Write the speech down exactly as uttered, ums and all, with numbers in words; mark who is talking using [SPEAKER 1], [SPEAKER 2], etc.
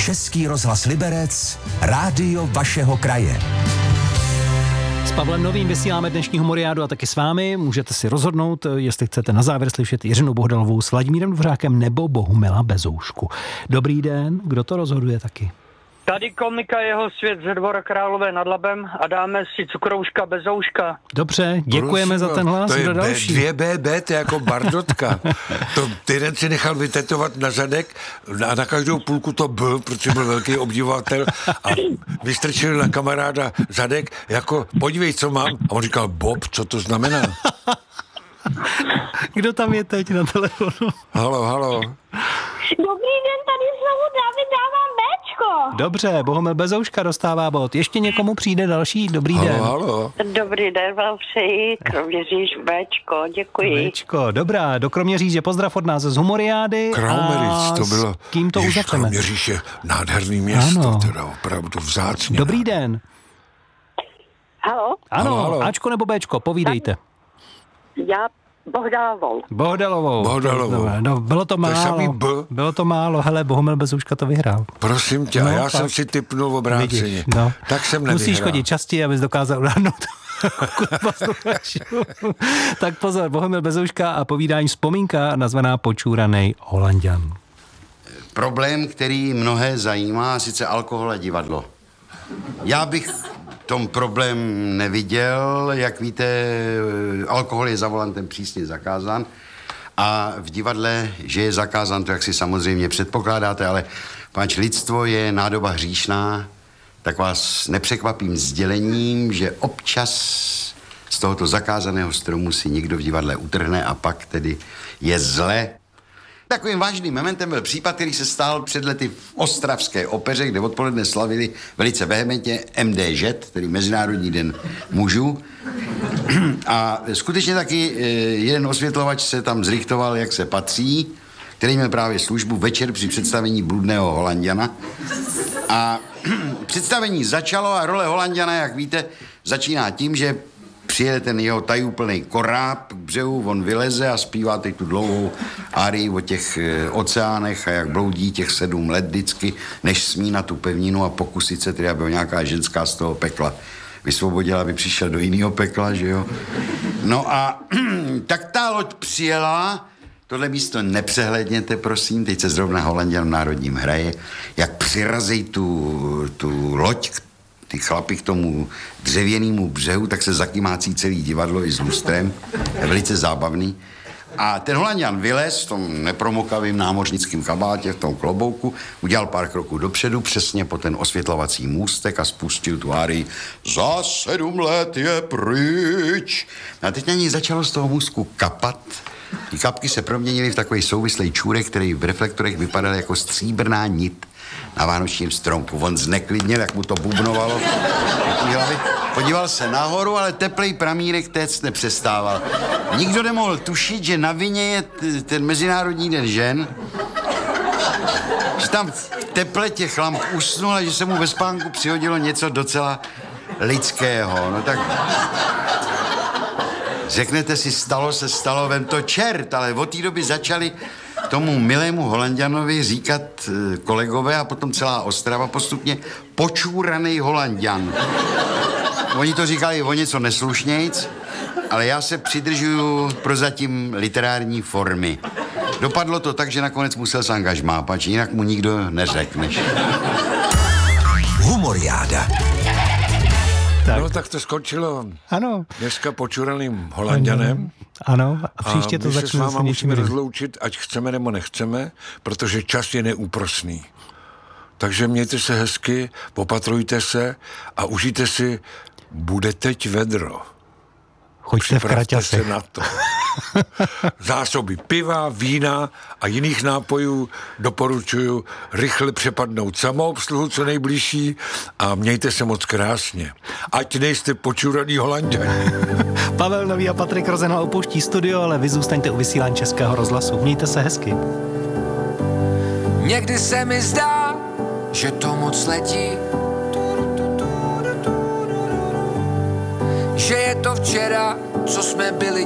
[SPEAKER 1] Český rozhlas Liberec, rádio vašeho kraje.
[SPEAKER 2] S Pavlem Novým vysíláme dnešní Humoriádu a taky s vámi. Můžete si rozhodnout, jestli chcete na závěr slyšet Jiřinu Bohdalovou s Vladimírem Dvořákem nebo Bohumila Bezoušku. Dobrý den, kdo to rozhoduje taky?
[SPEAKER 3] Tady komika Jeho svět ze Dvora Králové nad Labem a dáme si Cukrouška Bezouška.
[SPEAKER 2] Dobře, děkujeme
[SPEAKER 4] Prosím,
[SPEAKER 2] za ten hlas.
[SPEAKER 4] to je
[SPEAKER 2] Kdo
[SPEAKER 4] B,
[SPEAKER 2] další?
[SPEAKER 4] dvě bé bé, to je jako bardotka. To týden si nechal vytetovat na zadek a na každou půlku to byl, protože byl velký obdivovatel a vystrčil na kamaráda zadek jako podívej, co mám. A on říkal, Bob, co to znamená?
[SPEAKER 2] Kdo tam je teď na telefonu?
[SPEAKER 4] Halo, halo.
[SPEAKER 5] Dobrý den, tady znovu David, dávám Béčko.
[SPEAKER 2] Dobře, Bohumil Bezouška dostává bod. Ještě někomu přijde další? Dobrý den.
[SPEAKER 4] Halo, halo.
[SPEAKER 5] Dobrý den vám přeji, Kroměříž Béčko, děkuji.
[SPEAKER 2] Béčko, dobrá, do Kroměříže pozdrav od nás z Humoriády.
[SPEAKER 4] Kraumeritz, to bylo.
[SPEAKER 2] S kým to uzavřeme?
[SPEAKER 4] Kroměříž je nádherný město,
[SPEAKER 2] Ano.
[SPEAKER 4] teda opravdu vzácně.
[SPEAKER 2] Dobrý den.
[SPEAKER 5] Halo,
[SPEAKER 2] Ano,
[SPEAKER 4] Halo, halo.
[SPEAKER 2] Ačko nebo Béčko, povídejte.
[SPEAKER 5] já Bohdalovou.
[SPEAKER 2] Bohdalovou.
[SPEAKER 4] Bohdalovou.
[SPEAKER 2] Dobré, no, bylo to
[SPEAKER 4] To je samý
[SPEAKER 2] málo.
[SPEAKER 4] B.
[SPEAKER 2] Bylo to málo, hele, Bohumil Bezouška to vyhrál.
[SPEAKER 4] Prosím tě,
[SPEAKER 2] No,
[SPEAKER 4] a já
[SPEAKER 2] tak.
[SPEAKER 4] jsem si tipnul obráceně.
[SPEAKER 2] Vidíš, no.
[SPEAKER 4] Tak jsem nevyhrál.
[SPEAKER 2] Musíš chodit častěji, abys dokázal odhadnout. Tak pozor, Bohumil Bezouška a povídání vzpomínka nazvaná Počúranej Holanďan.
[SPEAKER 6] Problém, který mnohé zajímá, sice alkohol a divadlo. Já bych tom problém neviděl, jak víte, alkohol je za volantem přísně zakázán a v divadle, že je zakázán, to jak si samozřejmě předpokládáte, ale páč lidstvo je nádoba hříšná, tak vás nepřekvapím sdělením, že občas z tohoto zakázaného stromu si někdo v divadle utrhne a pak tedy je zle. Takovým vážným momentem byl případ, který se stál před lety v ostravské opeře, kde odpoledne slavili velice vehementně em dé žet, tedy Mezinárodní den mužů. A skutečně taky jeden osvětlovač se tam zrichtoval, jak se patří, který měl právě službu večer při představení Bludného Holanďana. A představení začalo a role Holanďana, jak víte, začíná tím, že přijede ten jeho tajúplný koráb k břehu, on vyleze a zpívá teď tu dlouhou árii o těch e, oceánech a jak bloudí těch sedm let vždycky, než smí na tu pevninu a pokusit se tedy, aby ho nějaká ženská z toho pekla vysvobodila, aby přišel do jiného pekla, že jo. No a tak ta loď přijela, tohle místo nepřehledněte, prosím, teď se zrovna Holanďan v Národním hraje, jak přirazí tu, tu loď, ty chlapi k tomu dřevěnému břehu, tak se zakymácí celý divadlo i s lustrem. Je velice zábavný. A ten Holanďan vylez v tom nepromokavým námořnickém kabátě, v tom klobouku, udělal pár kroků dopředu, přesně po ten osvětlovací můstek a spustil tu árii Za sedm let je pryč. A teď na něj začalo z toho můstku kapat. Ty kapky se proměnily v takový souvislý čůrek, který v reflektorech vypadal jako stříbrná nit na vánočním stromku. On zneklidněl, jak mu to bubnovalo. Podíval se nahoru, ale teplej pramírek téct nepřestával. Nikdo nemohl tušit, že na vině je t- ten Mezinárodní den žen, že tam v teple těch lamp usnul a že se mu ve spánku přihodilo něco docela lidského. No tak řeknete si, stalo se, stalo, vem to čert, ale od té doby začali tomu milému Holanďanovi říkat e, kolegové a potom celá Ostrava postupně Počúranej Holanďan. Oni to říkali o něco neslušnějc, ale já se přidržuju prozatím literární formy. Dopadlo to tak, že nakonec musel se angažmá, pač jinak mu nikdo neřekneš.
[SPEAKER 1] Humoriáda.
[SPEAKER 2] Tak.
[SPEAKER 4] No tak to skončilo
[SPEAKER 2] Ano.
[SPEAKER 4] dneska Počúraným Holanďanem.
[SPEAKER 2] Ano, a příště
[SPEAKER 4] a
[SPEAKER 2] to
[SPEAKER 4] my se s
[SPEAKER 2] začne
[SPEAKER 4] váma
[SPEAKER 2] zase něčím
[SPEAKER 4] musíme
[SPEAKER 2] jiným.
[SPEAKER 4] rozloučit, ať chceme nebo nechceme, protože čas je neúprosný. Takže mějte se hezky, opatrujte se a užijte si, bude teď vedro.
[SPEAKER 2] Choďte v
[SPEAKER 4] Připravte
[SPEAKER 2] kraťasech.
[SPEAKER 4] se na to. Zásoby piva, vína a jiných nápojů doporučuju rychle přepadnout samoobsluhu co nejbližší a mějte se moc krásně. Ať nejste počúraný Holanďani.
[SPEAKER 2] Pavel Nový a Patrik Rozenhal opouští studio, ale vy zůstaňte u vysílání Českého rozhlasu. Mějte se hezky.
[SPEAKER 7] Někdy se mi zdá, že to moc letí, že je to včera, co jsme byli